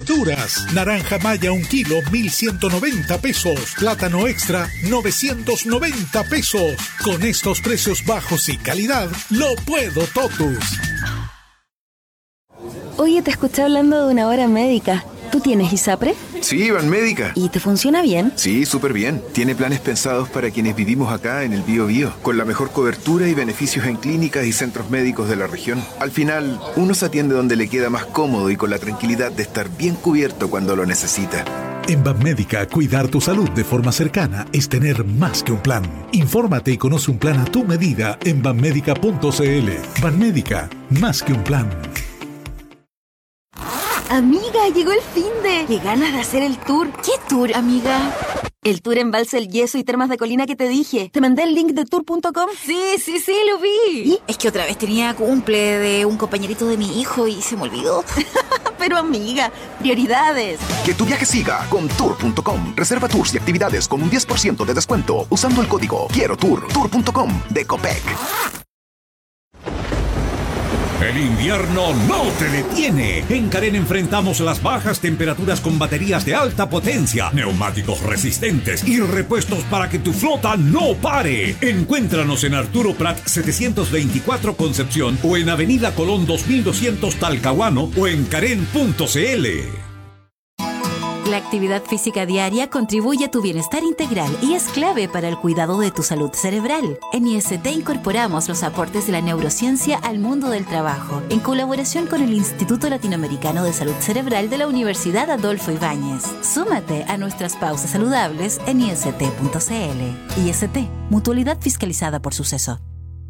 verduras. Naranja maya 1 kilo, 1,190 pesos. Plátano extra, 990 pesos. Con estos precios bajos y calidad, lo puedo totus. Oye, te escuché hablando de una hora médica. ¿Tú tienes ISAPRE? Sí, Banmédica. ¿Y te funciona bien? Sí, súper bien. Tiene planes pensados para quienes vivimos acá en el Biobío, con la mejor cobertura y beneficios en clínicas y centros médicos de la región. Al final, uno se atiende donde le queda más cómodo y con la tranquilidad de estar bien cubierto cuando lo necesita. En Banmédica, cuidar tu salud de forma cercana es tener más que un plan. Infórmate y conoce un plan a tu medida en banmédica.cl. Banmédica, más que un plan. Amiga, llegó el finde. ¡Qué ganas de hacer el tour! ¿Qué tour, amiga? El tour Embalse El Yeso y Termas de Colina que te dije. ¿Te mandé el link de tour.com? Sí, lo vi. ¿Y? Es que otra vez tenía cumple de un compañerito de mi hijo y se me olvidó. Pero amiga, prioridades. Que tu viaje siga con tour.com. Reserva tours y actividades con un 10% de descuento usando el código Quiero Tour. Tour.com de Copec. El invierno no te detiene. En Carén enfrentamos las bajas temperaturas con baterías de alta potencia, neumáticos resistentes y repuestos para que tu flota no pare. Encuéntranos en Arturo Prat 724 Concepción o en Avenida Colón 2200 Talcahuano o en Carén.cl. La actividad física diaria contribuye a tu bienestar integral y es clave para el cuidado de tu salud cerebral. En IST incorporamos los aportes de la neurociencia al mundo del trabajo, en colaboración con el Instituto Latinoamericano de Salud Cerebral de la Universidad Adolfo Ibáñez. Súmate a nuestras pausas saludables en ist.cl. IST, mutualidad fiscalizada por Suceso.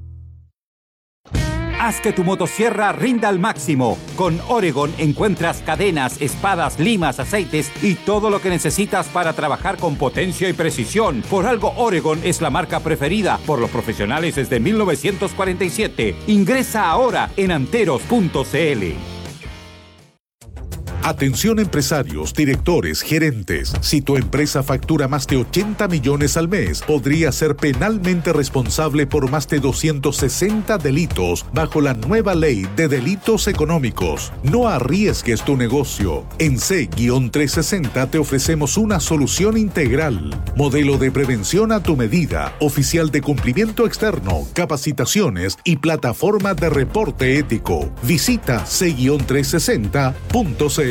Haz que tu motosierra rinda al máximo. Con Oregon encuentras cadenas, espadas, limas, aceites y todo lo que necesitas para trabajar con potencia y precisión. Por algo Oregon es la marca preferida por los profesionales desde 1947. Ingresa ahora en anteros.cl. Atención empresarios, directores, gerentes. Si tu empresa factura más de 80 millones al mes, podría ser penalmente responsable por más de 260 delitos bajo la nueva ley de delitos económicos. No arriesgues tu negocio. En C-360 te ofrecemos una solución integral. Modelo de prevención a tu medida, oficial de cumplimiento externo, capacitaciones y plataforma de reporte ético. Visita C-360.cl.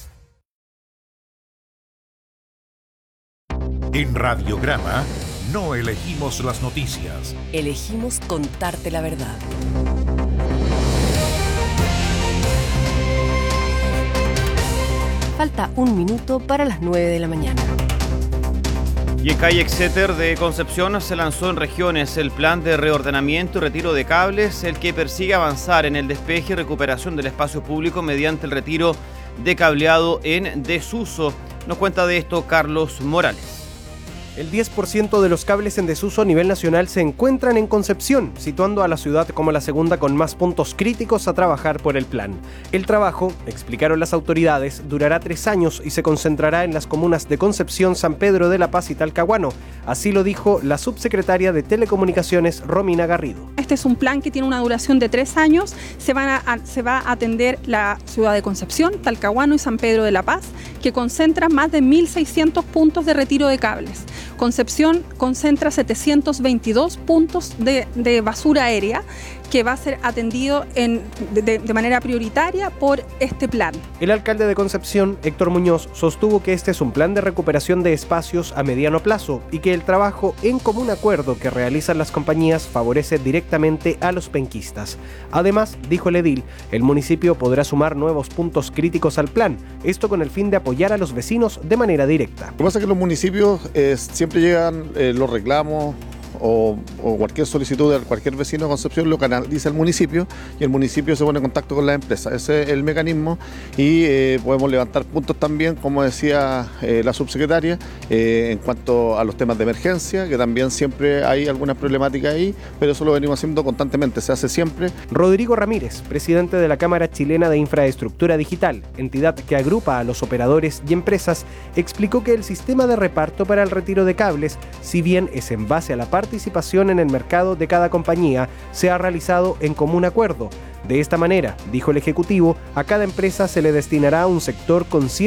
En Radiograma no elegimos las noticias. Elegimos contarte la verdad. Falta 1 minuto para las 9 de la mañana. Y en calle Exeter de Concepción se lanzó en regiones el plan de reordenamiento y retiro de cables, el que persigue avanzar en el despeje y recuperación del espacio público mediante el retiro de cableado en desuso. Nos cuenta de esto Carlos Morales. El 10% de los cables en desuso a nivel nacional se encuentran en Concepción, situando a la ciudad como la segunda con más puntos críticos a trabajar por el plan. El trabajo, explicaron las autoridades, durará 3 años y se concentrará en las comunas de Concepción, San Pedro de la Paz y Talcahuano. Así lo dijo la subsecretaria de Telecomunicaciones, Romina Garrido. Este es un plan que tiene una duración de 3 años. Se va a atender la ciudad de Concepción, Talcahuano y San Pedro de la Paz, que concentran más de 1.600 puntos de retiro de cables. Concepción concentra 722 puntos de basura aérea que va a ser atendido de manera prioritaria por este plan. El alcalde de Concepción, Héctor Muñoz, sostuvo que este es un plan de recuperación de espacios a mediano plazo y que el trabajo en común acuerdo que realizan las compañías favorece directamente a los penquistas. Además, dijo el edil, el municipio podrá sumar nuevos puntos críticos al plan, esto con el fin de apoyar a los vecinos de manera directa. Lo que pasa es que los municipios siempre llegan los reclamos o cualquier solicitud de cualquier vecino de Concepción lo canaliza el municipio y el municipio se pone en contacto con la empresa. Ese es el mecanismo y podemos levantar puntos también, como decía la subsecretaria, en cuanto a los temas de emergencia, que también siempre hay algunas problemáticas ahí, pero eso lo venimos haciendo constantemente, se hace siempre. Rodrigo Ramírez, presidente de la Cámara Chilena de Infraestructura Digital, entidad que agrupa a los operadores y empresas, explicó que el sistema de reparto para el retiro de cables, si bien es en base a la participación en el mercado de cada compañía, se ha realizado en común acuerdo. De esta manera, dijo el Ejecutivo, a cada empresa se le destinará un sector con